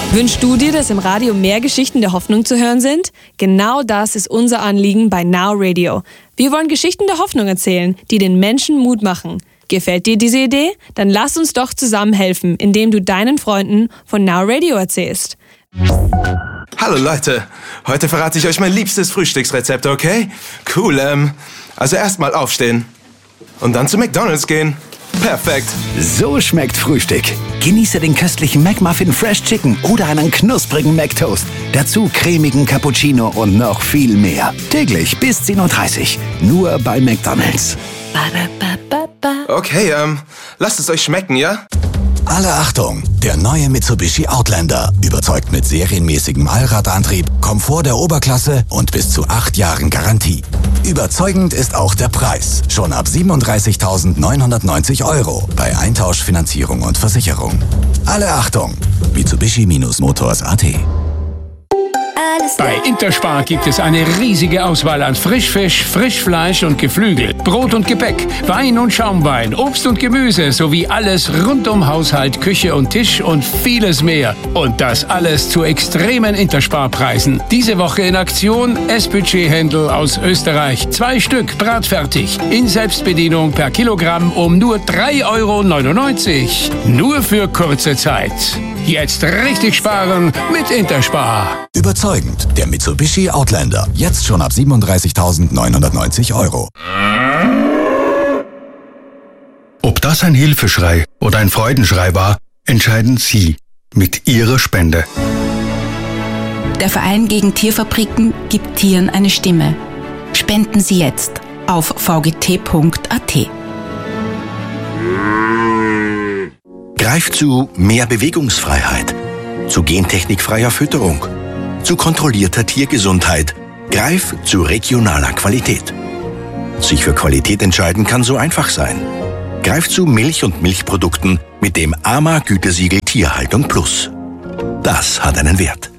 Wünschst du dir, dass im Radio mehr Geschichten der Hoffnung zu hören sind? Genau das ist unser Anliegen bei Now Radio. Wir wollen Geschichten der Hoffnung erzählen, die den Menschen Mut machen. Gefällt dir diese Idee? Dann lass uns doch zusammen helfen, indem du deinen Freunden von Now Radio erzählst. Hallo Leute, heute verrate ich euch mein liebstes Frühstücksrezept, okay? Cool, also erstmal aufstehen und dann zu McDonald's gehen. Perfekt. So schmeckt Frühstück. Genieße den köstlichen McMuffin Fresh Chicken oder einen knusprigen McToast. Dazu cremigen Cappuccino und noch viel mehr. Täglich bis 10:30 Uhr. Nur bei McDonald's. Okay, lasst es euch schmecken, ja? Alle Achtung! Der neue Mitsubishi Outlander überzeugt mit serienmäßigem Allradantrieb, Komfort der Oberklasse und bis zu 8 Jahren Garantie. Überzeugend ist auch der Preis. Schon ab 37.990 € bei Eintausch, Finanzierung und Versicherung. Alle Achtung! Mitsubishi-Motors.at. Bei Interspar gibt es eine riesige Auswahl an Frischfisch, Frischfleisch und Geflügel, Brot und Gebäck, Wein und Schaumwein, Obst und Gemüse sowie alles rund um Haushalt, Küche und Tisch und vieles mehr. Und das alles zu extremen Interspar-Preisen. Diese Woche in Aktion Essbudget-Händel aus Österreich. 2 Stück bratfertig. In Selbstbedienung per Kilogramm um nur 3,99 €. Nur für kurze Zeit. Jetzt richtig sparen mit Interspar. Überzeugend, der Mitsubishi Outlander. Jetzt schon ab 37.990 €. Ob das ein Hilfeschrei oder ein Freudenschrei war, entscheiden Sie mit Ihrer Spende. Der Verein gegen Tierfabriken gibt Tieren eine Stimme. Spenden Sie jetzt auf vgt.at. Greif zu mehr Bewegungsfreiheit, zu gentechnikfreier Fütterung, zu kontrollierter Tiergesundheit. Greif zu regionaler Qualität. Sich für Qualität entscheiden kann so einfach sein. Greif zu Milch und Milchprodukten mit dem AMA Gütesiegel Tierhaltung Plus. Das hat einen Wert.